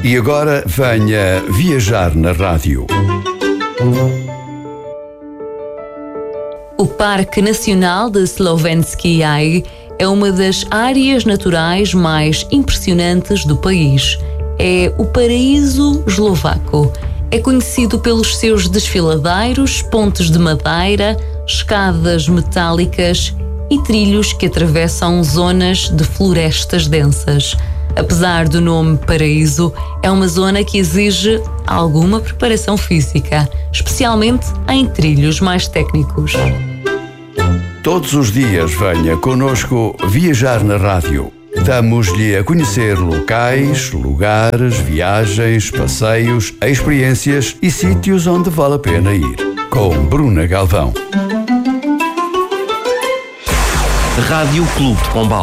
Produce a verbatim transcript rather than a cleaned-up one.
E agora venha viajar na rádio. O Parque Nacional de Slovenský jaj é uma das áreas naturais mais impressionantes do país. É o paraíso eslovaco. É conhecido pelos seus desfiladeiros, pontes de madeira, escadas metálicas e trilhos que atravessam zonas de florestas densas. Apesar do nome paraíso, é uma zona que exige alguma preparação física, especialmente em trilhos mais técnicos. Todos os dias venha connosco viajar na rádio. Damos-lhe a conhecer locais, lugares, viagens, passeios, experiências e sítios onde vale a pena ir. Com Bruna Galvão. Rádio Clube de Pombal.